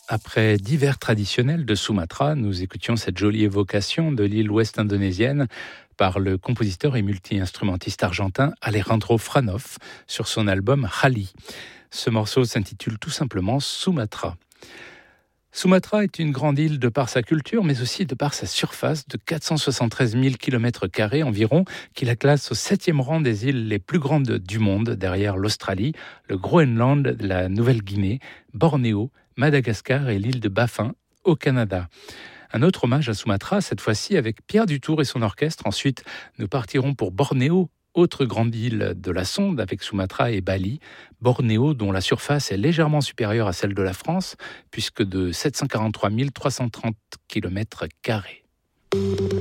Après d'hiver traditionnels de Sumatra, nous écoutions cette jolie évocation de l'île ouest indonésienne par le compositeur et multi-instrumentiste argentin Alejandro Franoff sur son album Hali. Ce morceau s'intitule tout simplement Sumatra. Sumatra est une grande île de par sa culture, mais aussi de par sa surface de 473 000 km² environ, qui la classe au 7e rang des îles les plus grandes du monde, derrière l'Australie, le Groenland, la Nouvelle-Guinée, Bornéo, Madagascar et l'île de Baffin, au Canada. Un autre hommage à Sumatra, cette fois-ci avec Pierre Dutour et son orchestre. Ensuite, nous partirons pour Bornéo, autre grande île de la sonde avec Sumatra et Bali. Bornéo, dont la surface est légèrement supérieure à celle de la France, puisque de 743 330 km².